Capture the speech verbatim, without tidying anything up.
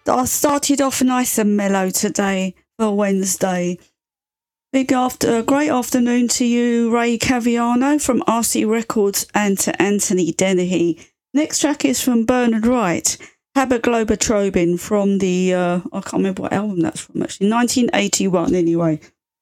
I started off nice and mellow today for Wednesday. Big after, great afternoon to you, Ray Caviano from R C Records, and to Anthony Dennehy. Next track is from Bernard Wright, Habagloba Trobin, from the, uh, I can't remember what album that's from actually, nineteen eighty-one anyway.